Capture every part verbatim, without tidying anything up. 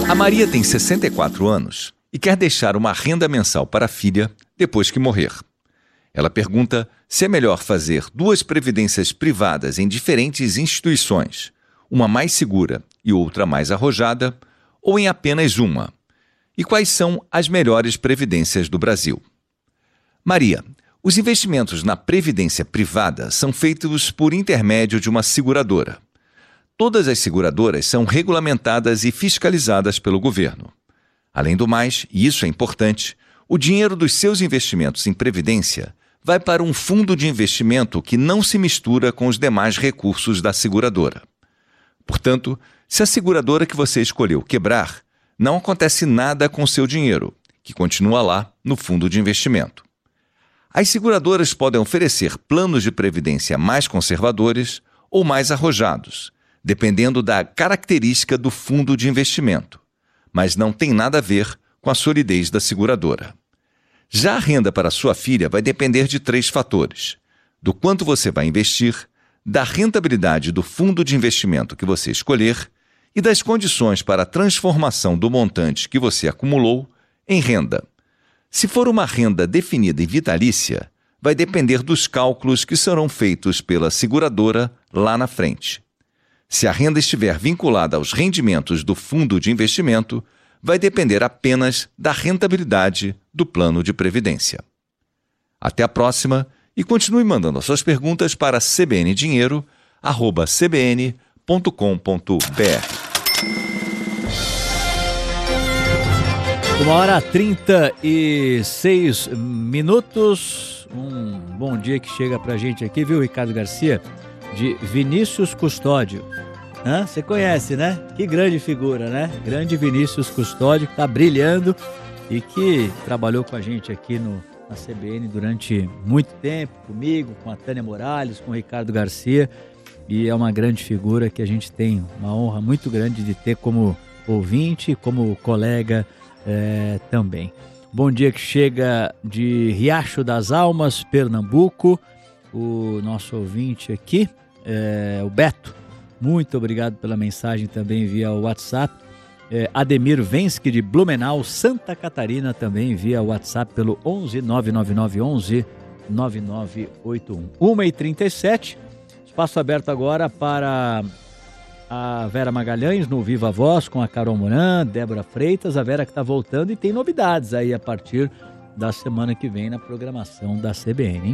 A Maria tem sessenta e quatro anos e quer deixar uma renda mensal para a filha depois que morrer. Ela pergunta se é melhor fazer duas previdências privadas em diferentes instituições, uma mais segura e outra mais arrojada, ou em apenas uma. E quais são as melhores previdências do Brasil? Maria, os investimentos na previdência privada são feitos por intermédio de uma seguradora. Todas as seguradoras são regulamentadas e fiscalizadas pelo governo. Além do mais, e isso é importante, o dinheiro dos seus investimentos em previdência vai para um fundo de investimento que não se mistura com os demais recursos da seguradora. Portanto, se a seguradora que você escolheu quebrar, não acontece nada com seu dinheiro, que continua lá no fundo de investimento. As seguradoras podem oferecer planos de previdência mais conservadores ou mais arrojados, dependendo da característica do fundo de investimento, mas não tem nada a ver com a solidez da seguradora. Já a renda para sua filha vai depender de três fatores: do quanto você vai investir, da rentabilidade do fundo de investimento que você escolher e das condições para a transformação do montante que você acumulou em renda. Se for uma renda definida e vitalícia, vai depender dos cálculos que serão feitos pela seguradora lá na frente. Se a renda estiver vinculada aos rendimentos do fundo de investimento, vai depender apenas da rentabilidade do plano de previdência. Até a próxima e continue mandando as suas perguntas para c b n dinheiro arroba c b n ponto com ponto b r. Uma hora trinta e seis minutos. Um bom dia que chega pra gente aqui, viu, Ricardo Garcia? De Vinícius Custódio. Hã? Você conhece, né? Que grande figura, né? Grande Vinícius Custódio, que tá brilhando e que trabalhou com a gente aqui no, na C B N durante muito tempo, comigo, com a Tânia Morales, com o Ricardo Garcia, e é uma grande figura que a gente tem uma honra muito grande de ter como ouvinte, como colega é, também. Bom dia que chega de Riacho das Almas, Pernambuco, o nosso ouvinte aqui, é, o Beto. Muito obrigado pela mensagem também via WhatsApp. É, Ademir Vensky de Blumenau, Santa Catarina, também via WhatsApp pelo onze nove nove nove onze nove nove oito um. uma e trinta e sete, espaço aberto agora para a Vera Magalhães no Viva Voz com a Carol Moran, Débora Freitas. A Vera que está voltando e tem novidades aí a partir da semana que vem na programação da C B N, hein?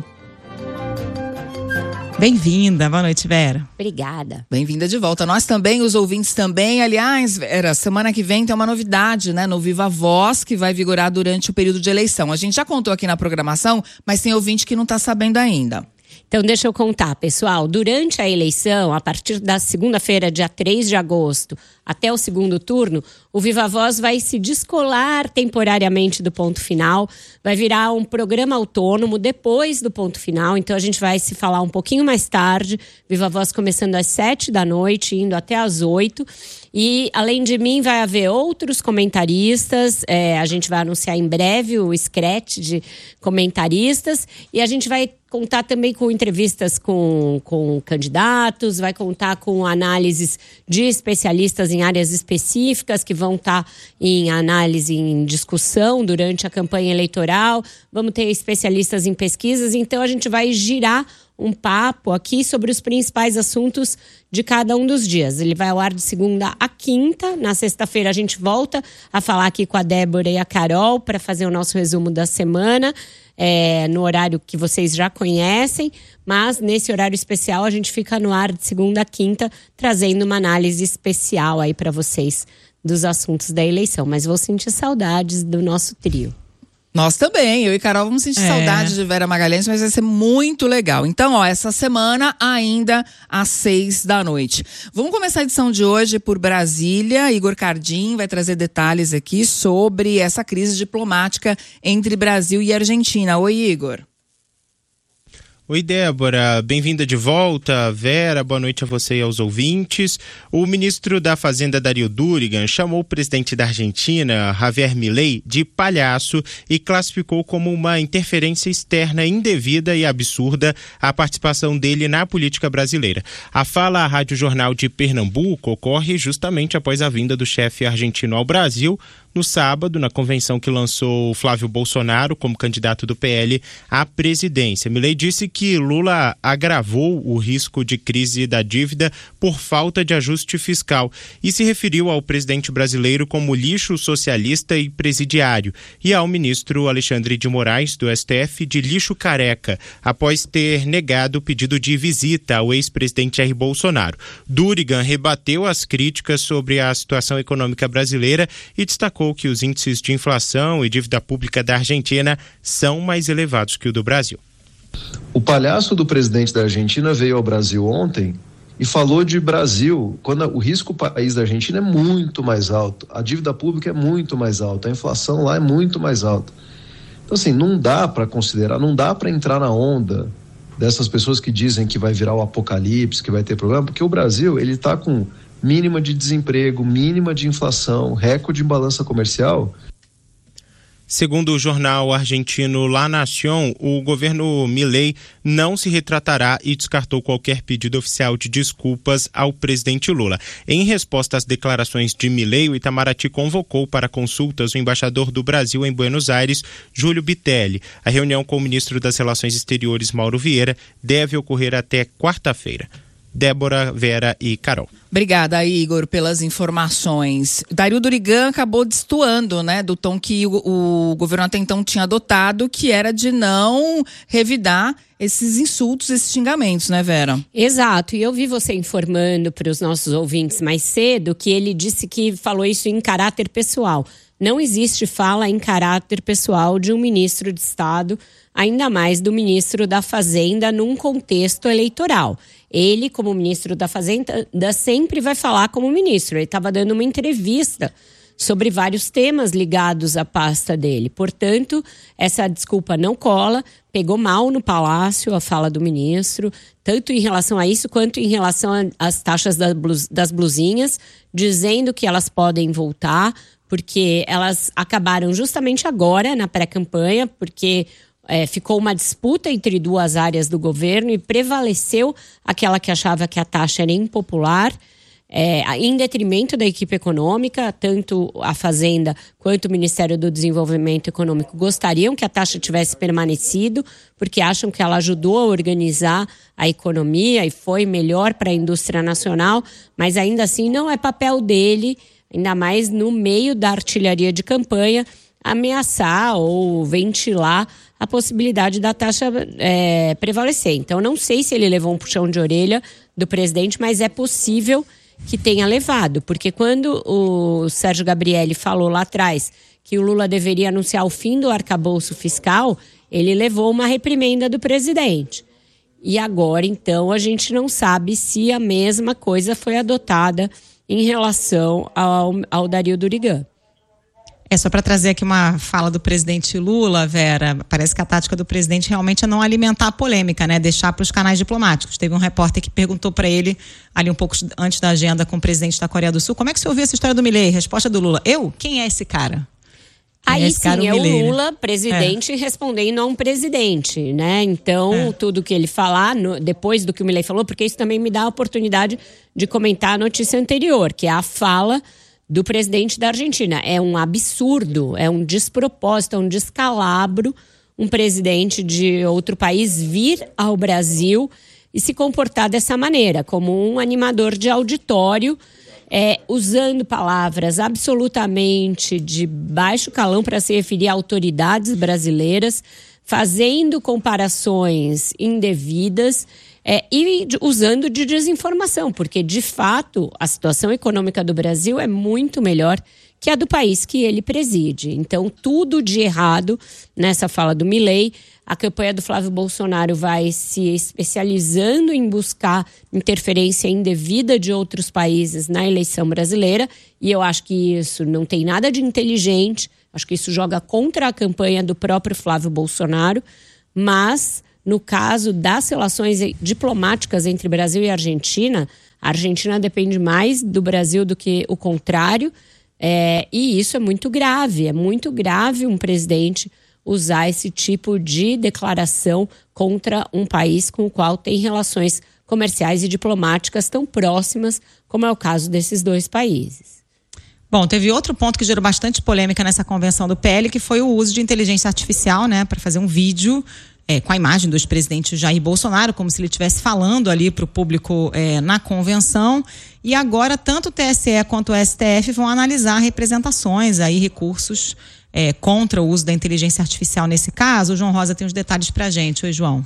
Bem-vinda, boa noite, Vera. Obrigada. Bem-vinda de volta. Nós também, os ouvintes também. Aliás, Vera, semana que vem tem uma novidade, né, no Viva Voz, que vai vigorar durante o período de eleição. A gente já contou aqui na programação, mas tem ouvinte que não está sabendo ainda. Então, deixa eu contar, pessoal. Durante a eleição, a partir da segunda-feira, dia três de agosto, até o segundo turno, o Viva Voz vai se descolar temporariamente do Ponto Final, vai virar um programa autônomo depois do Ponto Final, então a gente vai se falar um pouquinho mais tarde, Viva Voz começando às sete da noite, indo até às oito, e além de mim vai haver outros comentaristas, é, a gente vai anunciar em breve o scratch de comentaristas, e a gente vai contar também com entrevistas com, com candidatos, vai contar com análises de especialistas em áreas específicas que vão estar em análise, em discussão durante a campanha eleitoral. Vamos ter especialistas em pesquisas, então a gente vai girar um papo aqui sobre os principais assuntos de cada um dos dias. Ele vai ao ar de segunda a quinta. Na sexta-feira a gente volta a falar aqui com a Débora e a Carol para fazer o nosso resumo da semana, é, no horário que vocês já conhecem, mas nesse horário especial a gente fica no ar de segunda a quinta trazendo uma análise especial aí para vocês dos assuntos da eleição. Mas vou sentir saudades do nosso trio. Nós também, eu e Carol vamos sentir é. saudade de Vera Magalhães, mas vai ser muito legal. Então, ó, essa semana ainda às seis da noite. Vamos começar a edição de hoje por Brasília. Igor Cardim vai trazer detalhes aqui sobre essa crise diplomática entre Brasil e Argentina. Oi, Igor. Oi, Débora, bem-vinda de volta. Vera, boa noite a você e aos ouvintes. O ministro da Fazenda, Dario Durigan, chamou o presidente da Argentina, Javier Milei, de palhaço e classificou como uma interferência externa indevida e absurda a participação dele na política brasileira. A fala à Rádio Jornal de Pernambuco ocorre justamente após a vinda do chefe argentino ao Brasil, no sábado, na convenção que lançou Flávio Bolsonaro como candidato do P L à presidência. Milei disse que Lula agravou o risco de crise da dívida por falta de ajuste fiscal e se referiu ao presidente brasileiro como lixo socialista e presidiário e ao ministro Alexandre de Moraes, do S T F, de lixo careca, após ter negado o pedido de visita ao ex-presidente Jair Bolsonaro. Durigan rebateu as críticas sobre a situação econômica brasileira e destacou que os índices de inflação e dívida pública da Argentina são mais elevados que o do Brasil. O palhaço do presidente da Argentina veio ao Brasil ontem e falou de Brasil, quando o risco país da Argentina é muito mais alto, a dívida pública é muito mais alta, a inflação lá é muito mais alta. Então, assim, não dá para considerar, não dá para entrar na onda dessas pessoas que dizem que vai virar o apocalipse, que vai ter problema, porque o Brasil, ele está com mínima de desemprego, mínima de inflação, recorde em balança comercial. Segundo o jornal argentino La Nación, o governo Milei não se retratará e descartou qualquer pedido oficial de desculpas ao presidente Lula. Em resposta às declarações de Milei, o Itamaraty convocou para consultas o embaixador do Brasil em Buenos Aires, Júlio Bitelli. A reunião com o ministro das Relações Exteriores, Mauro Vieira, deve ocorrer até quarta-feira. Débora, Vera e Carol. Obrigada, Igor, pelas informações. Dario Durigan acabou destoando, né, do tom que o, o governo até então tinha adotado, que era de não revidar esses insultos, esses xingamentos, né, Vera? Exato, e eu vi você informando para os nossos ouvintes mais cedo que ele disse que falou isso em caráter pessoal. Não existe fala em caráter pessoal de um ministro de Estado, ainda mais do ministro da Fazenda, num contexto eleitoral. Ele, como ministro da Fazenda, sempre vai falar como ministro. Ele estava dando uma entrevista sobre vários temas ligados à pasta dele. Portanto, essa desculpa não cola, pegou mal no Palácio a fala do ministro, tanto em relação a isso quanto em relação às taxas das blusinhas, dizendo que elas podem voltar, porque elas acabaram justamente agora, na pré-campanha, porque é, ficou uma disputa entre duas áreas do governo e prevaleceu aquela que achava que a taxa era impopular, é, em detrimento da equipe econômica. Tanto a Fazenda quanto o Ministério do Desenvolvimento Econômico gostariam que a taxa tivesse permanecido, porque acham que ela ajudou a organizar a economia e foi melhor para a indústria nacional, mas ainda assim não é papel dele, ainda mais no meio da artilharia de campanha, ameaçar ou ventilar a possibilidade da taxa é, prevalecer. Então, não sei se ele levou um puxão de orelha do presidente, mas é possível que tenha levado, porque quando o Sérgio Gabrielli falou lá atrás que o Lula deveria anunciar o fim do arcabouço fiscal, ele levou uma reprimenda do presidente. E agora, então, a gente não sabe se a mesma coisa foi adotada em relação ao, ao Dario Durigan. É só para trazer aqui uma fala do presidente Lula, Vera. Parece que a tática do presidente realmente é não alimentar a polêmica, né? Deixar para os canais diplomáticos. Teve um repórter que perguntou para ele, ali um pouco antes da agenda com o presidente da Coreia do Sul, como é que você ouviu essa história do Milei? Resposta do Lula: eu? Quem é esse cara? Aí esse sim, cara, é o Milei, o Lula, né? presidente, é. respondendo a um presidente, né? Então, é. tudo que ele falar, no, depois do que o Milei falou, porque isso também me dá a oportunidade de comentar a notícia anterior, que é a fala do presidente da Argentina. É um absurdo, é um despropósito, é um descalabro um presidente de outro país vir ao Brasil e se comportar dessa maneira, como um animador de auditório, é, usando palavras absolutamente de baixo calão para se referir a autoridades brasileiras, fazendo comparações indevidas, É, e usando de desinformação, porque, de fato, a situação econômica do Brasil é muito melhor que a do país que ele preside. Então, tudo de errado nessa fala do Milei. A campanha do Flávio Bolsonaro vai se especializando em buscar interferência indevida de outros países na eleição brasileira, e eu acho que isso não tem nada de inteligente, acho que isso joga contra a campanha do próprio Flávio Bolsonaro, mas no caso das relações diplomáticas entre Brasil e Argentina. A Argentina depende mais do Brasil do que o contrário, é, e isso é muito grave. É muito grave um presidente usar esse tipo de declaração contra um país com o qual tem relações comerciais e diplomáticas tão próximas, como é o caso desses dois países. Bom, teve outro ponto que gerou bastante polêmica nessa convenção do P L, que foi o uso de inteligência artificial, né, para fazer um vídeo é, com a imagem do ex-presidente Jair Bolsonaro, como se ele estivesse falando ali para o público é, na convenção. E agora, tanto o T S E quanto o S T F vão analisar representações, aí, recursos é, contra o uso da inteligência artificial nesse caso. O João Rosa tem os detalhes para a gente. Oi, João.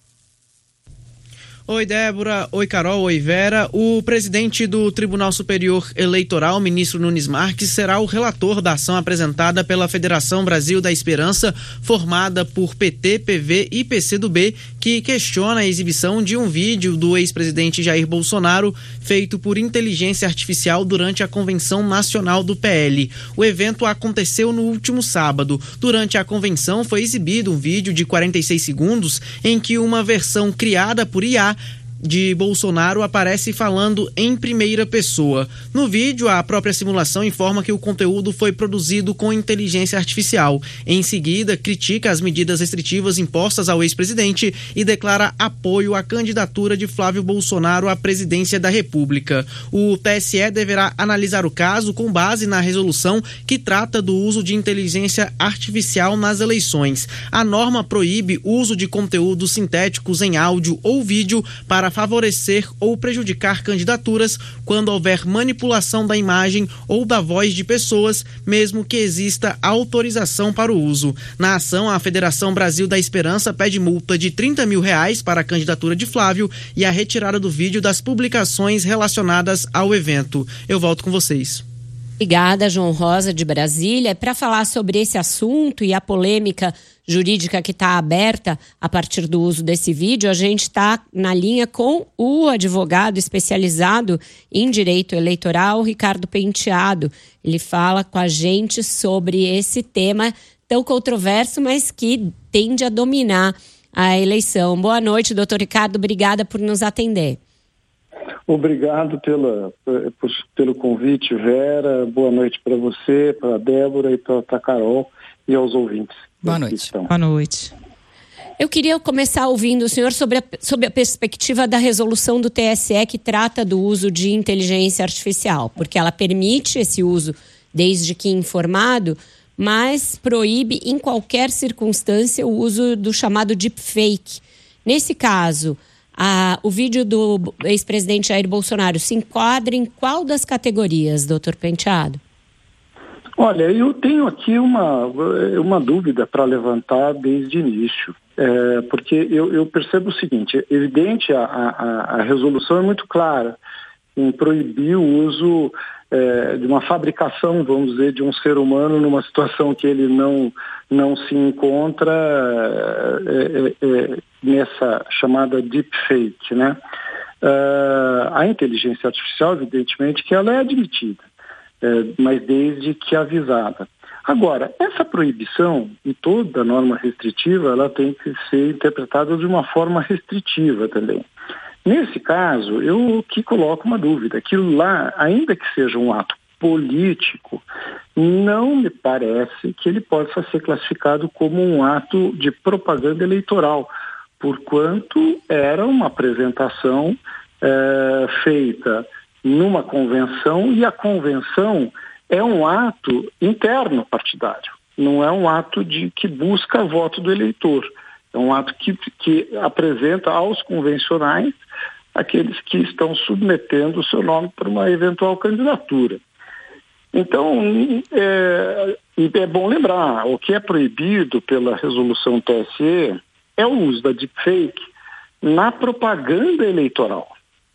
Oi, Débora. Oi, Carol. Oi, Vera. O presidente do Tribunal Superior Eleitoral, ministro Nunes Marques, será o relator da ação apresentada pela Federação Brasil da Esperança, formada por P T, P V e P C do B, que questiona a exibição de um vídeo do ex-presidente Jair Bolsonaro feito por inteligência artificial durante a Convenção Nacional do P L. O evento aconteceu no último sábado. Durante a convenção foi exibido um vídeo de quarenta e seis segundos em que uma versão criada por I A de Bolsonaro aparece falando em primeira pessoa. No vídeo, a própria simulação informa que o conteúdo foi produzido com inteligência artificial. Em seguida, critica as medidas restritivas impostas ao ex-presidente e declara apoio à candidatura de Flávio Bolsonaro à presidência da República. O T S E deverá analisar o caso com base na resolução que trata do uso de inteligência artificial nas eleições. A norma proíbe o uso de conteúdos sintéticos em áudio ou vídeo para favorecer ou prejudicar candidaturas quando houver manipulação da imagem ou da voz de pessoas, mesmo que exista autorização para o uso. Na ação, a Federação Brasil da Esperança pede multa de trinta mil reais para a candidatura de Flávio e a retirada do vídeo das publicações relacionadas ao evento. Eu volto com vocês. Obrigada, João Rosa, de Brasília. Para falar sobre esse assunto e a polêmica jurídica que está aberta a partir do uso desse vídeo, a gente está na linha com o advogado especializado em direito eleitoral, Ricardo Penteado. Ele fala com a gente sobre esse tema tão controverso, mas que tende a dominar a eleição. Boa noite, doutor Ricardo. Obrigada por nos atender. Obrigado pela, por, pelo convite, Vera. Boa noite para você, para a Débora e para a Carol e aos ouvintes. Boa noite. Boa noite. Eu queria começar ouvindo o senhor sobre a, sobre a perspectiva da resolução do T S E que trata do uso de inteligência artificial, porque ela permite esse uso desde que informado, mas proíbe em qualquer circunstância o uso do chamado deepfake. Nesse caso, a, o vídeo do ex-presidente Jair Bolsonaro se enquadra em qual das categorias, doutor Penteado? Olha, eu tenho aqui uma, uma dúvida para levantar desde o início, é, porque eu, eu percebo o seguinte: é evidente, a, a, a resolução é muito clara em proibir o uso é, de uma fabricação, vamos dizer, de um ser humano numa situação que ele não, não se encontra é, é, é, nessa chamada deepfake, né? Uh, a inteligência artificial, evidentemente, que ela é admitida, é, mas desde que avisada. Agora, essa proibição e toda norma restritiva, ela tem que ser interpretada de uma forma restritiva também. Nesse caso, eu que coloco uma dúvida. Aquilo lá, ainda que seja um ato político, não me parece que ele possa ser classificado como um ato de propaganda eleitoral, porquanto era uma apresentação é, feita numa convenção, e a convenção é um ato interno partidário, não é um ato de, que busca voto do eleitor, é um ato que, que apresenta aos convencionais aqueles que estão submetendo o seu nome para uma eventual candidatura. Então, é, é bom lembrar, o que é proibido pela resolução T S E é o uso da deepfake na propaganda eleitoral.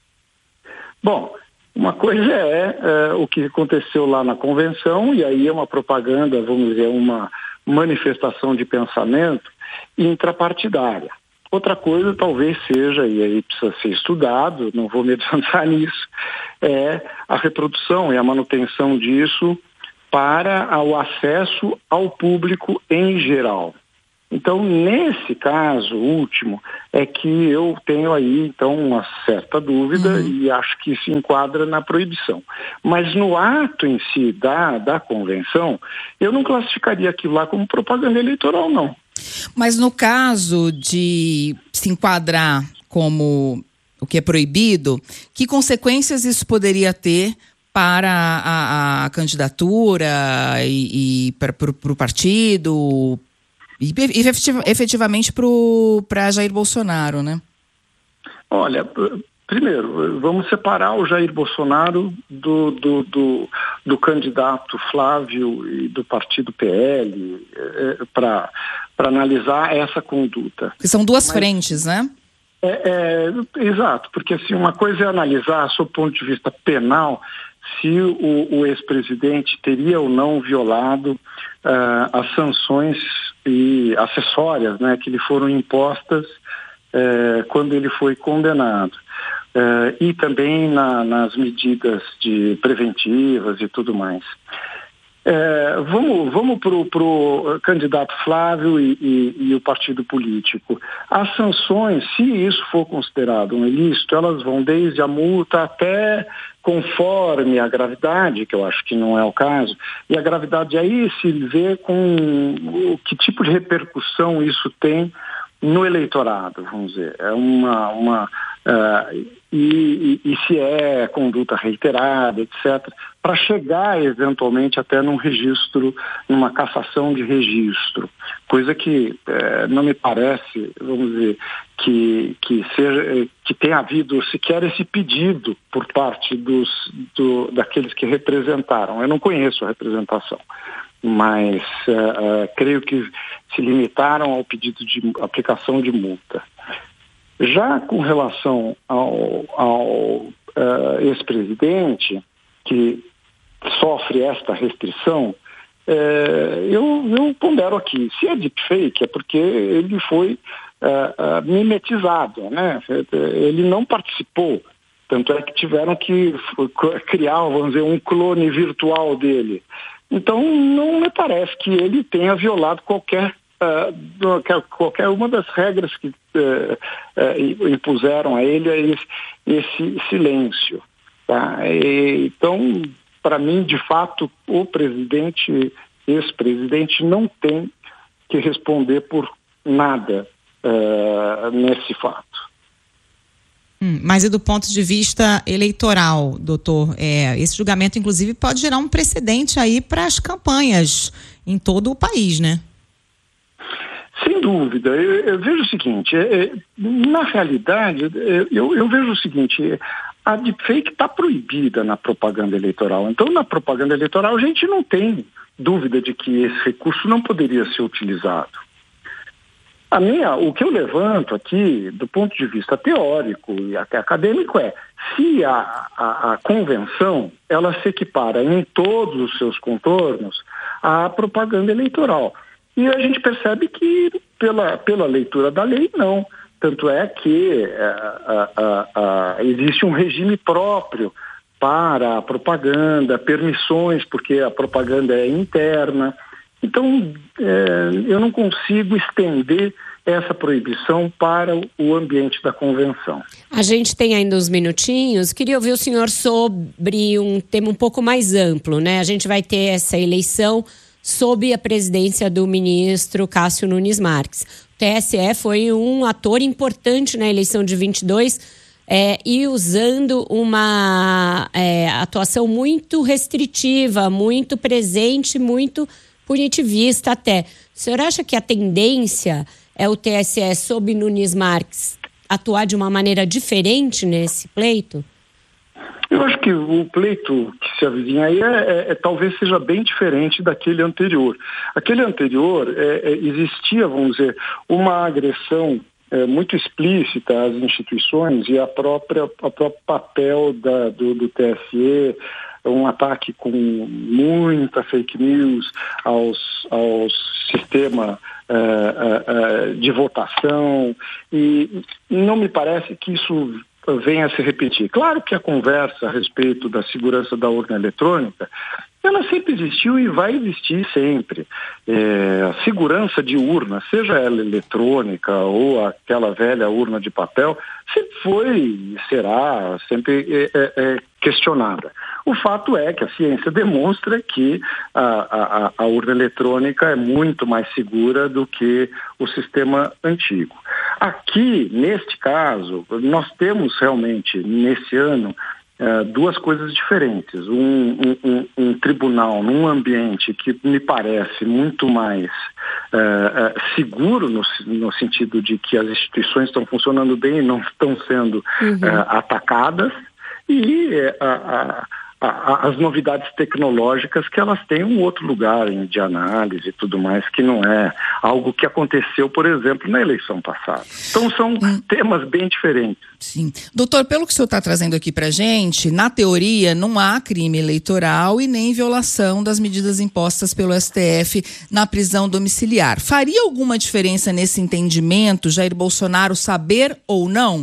Bom, uma coisa é, é o que aconteceu lá na convenção, e aí é uma propaganda, vamos dizer, uma manifestação de pensamento intrapartidária. Outra coisa talvez seja, e aí precisa ser estudado, não vou me adiantar nisso, é a reprodução e a manutenção disso para o acesso ao público em geral. Então, nesse caso último, é que eu tenho aí, então, uma certa dúvida uhum. e acho que se enquadra na proibição. Mas no ato em si da, da convenção, eu não classificaria aquilo lá como propaganda eleitoral, não. Mas no caso de se enquadrar como o que é proibido, que consequências isso poderia ter para a, a candidatura e, e para o partido e, e efetiv, efetivamente para Jair Bolsonaro, né? Olha, primeiro, vamos separar o Jair Bolsonaro do, do, do, do candidato Flávio e do partido P L é, para para analisar essa conduta. Que são duas Mas, frentes, né? É, é, exato, porque assim, uma coisa é analisar, sob o ponto de vista penal, se o, o ex-presidente teria ou não violado uh, as sanções e acessórias, né, que lhe foram impostas uh, quando ele foi condenado. Uh, e também na, nas medidas de preventivas e tudo mais. É, vamos vamos para o candidato Flávio e, e, e o partido político. As sanções, se isso for considerado um ilícito, elas vão desde a multa até conforme a gravidade, que eu acho que não é o caso, e a gravidade aí se vê com o, que tipo de repercussão isso tem no eleitorado, vamos dizer. É uma... uma uh, E, e, e se é conduta reiterada, etcétera, para chegar eventualmente até num registro, numa cassação de registro, coisa que eh, não me parece, vamos dizer, que, que, seja, que tenha havido sequer esse pedido por parte dos, do, daqueles que representaram. Eu não conheço a representação, mas uh, uh, creio que se limitaram ao pedido de aplicação de multa. Já com relação ao, ao uh, ex-presidente, que sofre esta restrição, uh, eu, eu pondero aqui, se é deepfake é porque ele foi uh, uh, mimetizado, né? Ele não participou, tanto é que tiveram que criar, vamos dizer, um clone virtual dele. Então, não me parece que ele tenha violado qualquer Uh, qualquer uma das regras que uh, uh, impuseram a ele esse, esse silêncio. Tá? E, então, para mim, de fato, o presidente, ex-presidente, não tem que responder por nada uh, nesse fato. Hum, mas e do ponto de vista eleitoral, doutor, é, esse julgamento, inclusive, pode gerar um precedente aí para as campanhas em todo o país, né? Sem dúvida. Eu, eu vejo o seguinte, é, é, na realidade, é, eu, eu vejo o seguinte, a deepfake está proibida na propaganda eleitoral. Então, na propaganda eleitoral, a gente não tem dúvida de que esse recurso não poderia ser utilizado. A minha, o que eu levanto aqui, do ponto de vista teórico e até acadêmico, é se a, a, a convenção ela se equipara em todos os seus contornos à propaganda eleitoral. E a gente percebe que, pela, pela leitura da lei, não. Tanto é que a, a, a, existe um regime próprio para a propaganda, permissões, porque a propaganda é interna. Então, é, eu não consigo estender essa proibição para o ambiente da convenção. A gente tem ainda uns minutinhos. Queria ouvir o senhor sobre um tema um pouco mais amplo, né? A gente vai ter essa eleição sob a presidência do ministro Cássio Nunes Marques. O T S E foi um ator importante na eleição de vinte e dois é, e usando uma é, atuação muito restritiva, muito presente, muito punitivista até. O senhor acha que a tendência é o T S E sob Nunes Marques atuar de uma maneira diferente nesse pleito? Eu acho que o pleito que se avizinha aí é, é, é, talvez seja bem diferente daquele anterior. Aquele anterior é, é, existia, vamos dizer, uma agressão é, muito explícita às instituições e a própria, a próprio papel da, do, do T S E, um ataque com muita fake news aos, ao sistema uh, uh, uh, de votação, e não me parece que isso venha a se repetir. Claro que a conversa a respeito da segurança da urna eletrônica é ela sempre existiu e vai existir sempre. É, a segurança de urna, seja ela eletrônica ou aquela velha urna de papel, sempre foi e será sempre é, é, é questionada. O fato é que a ciência demonstra que a, a, a urna eletrônica é muito mais segura do que o sistema antigo. Aqui, neste caso, nós temos realmente, nesse ano, Uh, duas coisas diferentes. Um, um, um, um tribunal num ambiente que me parece muito mais uh, uh, seguro no, no sentido de que as instituições estão funcionando bem e não estão sendo uhum. uh, atacadas, e uh, a, a, a, as novidades tecnológicas que elas têm um outro lugar de análise e tudo mais, que não é algo que aconteceu, por exemplo, na eleição passada. Então são hum. temas bem diferentes. Sim. Doutor, pelo que o senhor está trazendo aqui para gente, na teoria não há crime eleitoral e nem violação das medidas impostas pelo S T F na prisão domiciliar. Faria alguma diferença nesse entendimento, Jair Bolsonaro saber ou não?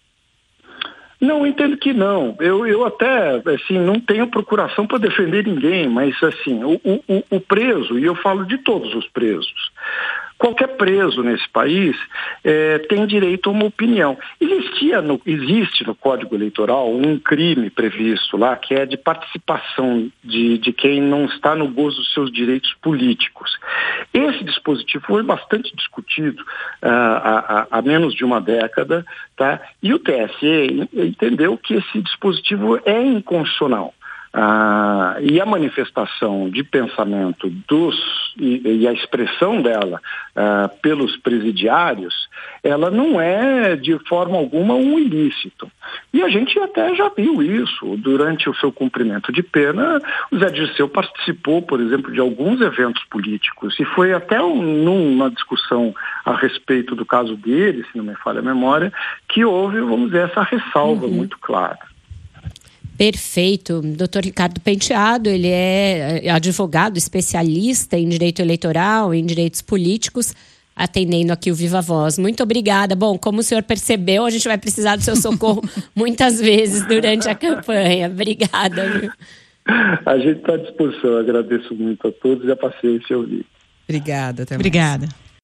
Não, entendo que não. Eu, eu até, assim, não tenho procuração para defender ninguém, mas, assim, o, o, o preso, e eu falo de todos os presos, qualquer preso nesse país é, tem direito a uma opinião. Existia no, existe no Código Eleitoral um crime previsto lá, que é de participação de, de quem não está no gozo dos seus direitos políticos. Esse dispositivo foi bastante discutido uh, há, há menos de uma década, tá? E o T S E entendeu que esse dispositivo é inconstitucional. Ah, e a manifestação de pensamento dos, e, e a expressão dela ah, pelos presidiários, ela não é de forma alguma um ilícito. E a gente até já viu isso durante o seu cumprimento de pena. O Zé Dirceu participou, por exemplo, de alguns eventos políticos e foi até um, numa discussão a respeito do caso dele, se não me falha a memória, que houve, vamos dizer, essa ressalva uhum. muito clara. Perfeito. doutor Ricardo Penteado, ele é advogado, especialista em direito eleitoral, em direitos políticos, atendendo aqui o Viva Voz. Muito obrigada. Bom, como o senhor percebeu, a gente vai precisar do seu socorro muitas vezes durante a campanha. Obrigada. Viu? A gente está à disposição. Eu agradeço muito a todos e a paciência em ouvir. Obrigada. Até mais. Obrigada.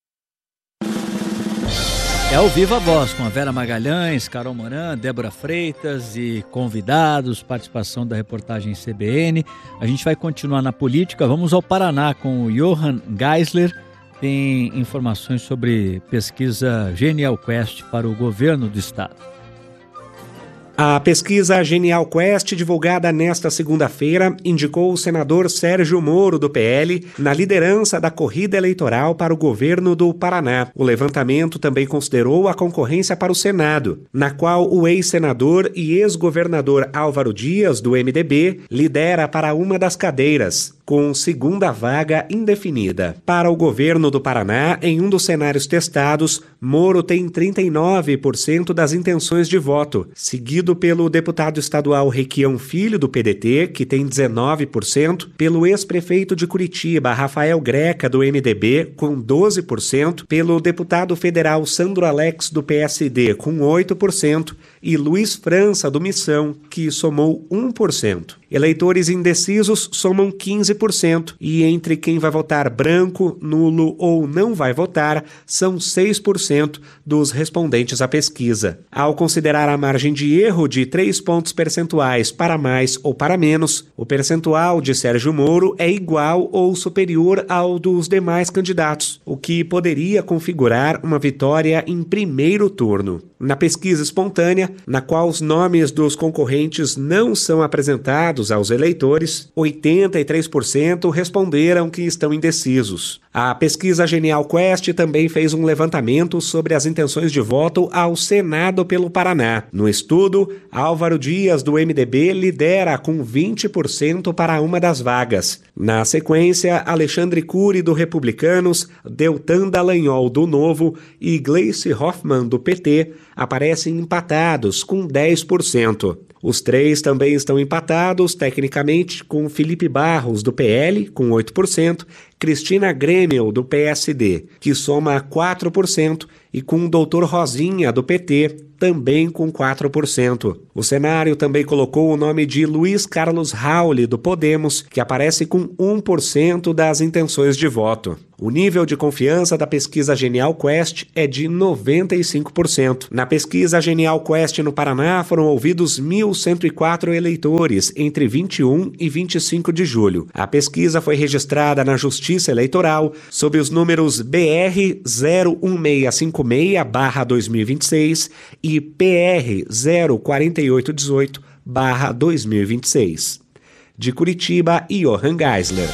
É o Viva Voz, com a Vera Magalhães, Carol Moran, Débora Freitas e convidados, participação da reportagem C B N. A gente vai continuar na política, vamos ao Paraná com o Johan Geisler, tem informações sobre pesquisa Genial Quest para o governo do estado. A pesquisa Genial Quest, divulgada nesta segunda-feira, indicou o senador Sérgio Moro, do P L, na liderança da corrida eleitoral para o governo do Paraná. O levantamento também considerou a concorrência para o Senado, na qual o ex-senador e ex-governador Álvaro Dias, do M D B, lidera para uma das cadeiras, com segunda vaga indefinida. Para o governo do Paraná, em um dos cenários testados, Moro tem trinta e nove por cento das intenções de voto, seguido pelo deputado estadual Requião Filho, do P D T, que tem dezenove por cento, pelo ex-prefeito de Curitiba, Rafael Greca, do M D B, com doze por cento, pelo deputado federal Sandro Alex, do P S D, com oito por cento, e Luiz França, do Missão, que somou um por cento. Eleitores indecisos somam quinze por cento e entre quem vai votar branco, nulo ou não vai votar, são seis por cento dos respondentes à pesquisa. Ao considerar a margem de erro de três pontos percentuais para mais ou para menos, o percentual de Sérgio Moro é igual ou superior ao dos demais candidatos, o que poderia configurar uma vitória em primeiro turno. Na pesquisa espontânea, na qual os nomes dos concorrentes não são apresentados aos eleitores, oitenta e três por cento responderam que estão indecisos. A pesquisa Genial Quest também fez um levantamento sobre as intenções de voto ao Senado pelo Paraná. No estudo, Álvaro Dias, do M D B, lidera com vinte por cento para uma das vagas. Na sequência, Alexandre Cury, do Republicanos, Deltan Dallagnol, do Novo, e Gleice Hoffmann, do P T, aparecem empatados com dez por cento. Os três também estão empatados, tecnicamente, com Felipe Barros, do P L, com oito por cento, Cristina Grêmio, do P S D, que soma quatro por cento, e com o doutor Rosinha, do P T, também com quatro por cento. O cenário também colocou o nome de Luiz Carlos Rauli, do Podemos, que aparece com um por cento das intenções de voto. O nível de confiança da pesquisa Genial Quest é de noventa e cinco por cento. Na pesquisa Genial Quest no Paraná foram ouvidos mil cento e quatro eleitores entre vinte e um e vinte e cinco de julho. A pesquisa foi registrada na Justiça Eleitoral sob os números B R zero um seis cinco seis barra dois mil e vinte e seis e P R zero quatro oito um oito barra dois mil e vinte e seis. De Curitiba, Johan Geisler.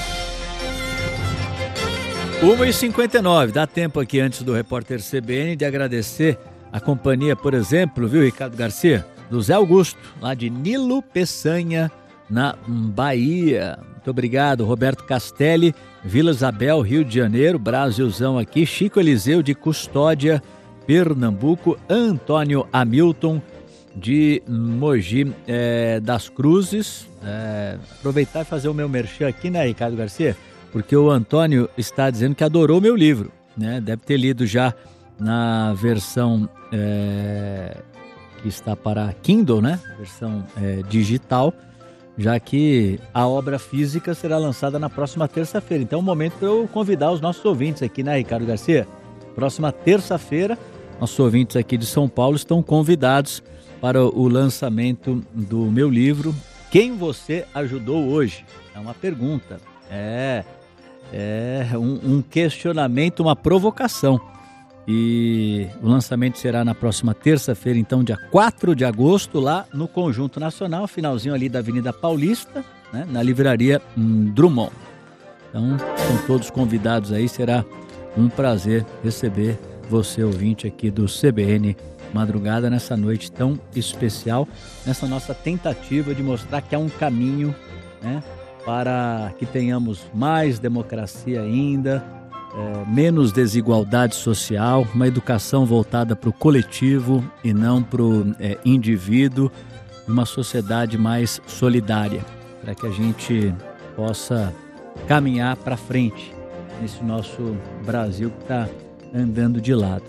uma e cinquenta e nove, dá tempo aqui antes do repórter C B N de agradecer a companhia, por exemplo, viu, Ricardo Garcia, do Zé Augusto, lá de Nilo Peçanha, na Bahia. Muito obrigado, Roberto Castelli, Vila Isabel, Rio de Janeiro, Brasilzão aqui, Chico Eliseu de Custódia, Pernambuco, Antônio Hamilton de Mogi é, das Cruzes. É, aproveitar e fazer o meu merchan aqui, né, Ricardo Garcia? Porque o Antônio está dizendo que adorou meu livro, né? Deve ter lido já na versão é, que está para Kindle, né? Versão é, digital, já que a obra física será lançada na próxima terça-feira. Então é o momento para eu convidar os nossos ouvintes aqui, né, Ricardo Garcia? Próxima terça-feira, nossos ouvintes aqui de São Paulo estão convidados para o lançamento do meu livro. Quem você ajudou hoje? É uma pergunta. É... É um, um questionamento, uma provocação. E o lançamento será na próxima terça-feira, então, dia quatro de agosto, lá no Conjunto Nacional, finalzinho ali da Avenida Paulista, né, na livraria hum, Drummond. Então, são todos convidados aí, será um prazer receber você, ouvinte aqui do C B N Madrugada, nessa noite tão especial, nessa nossa tentativa de mostrar que há um caminho, né, para que tenhamos mais democracia ainda, é, menos desigualdade social, uma educação voltada para o coletivo e não para o é, indivíduo, uma sociedade mais solidária, para que a gente possa caminhar para frente nesse nosso Brasil que está andando de lado.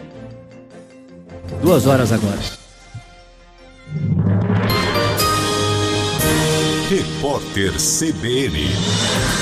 Duas horas agora. Repórter C B N.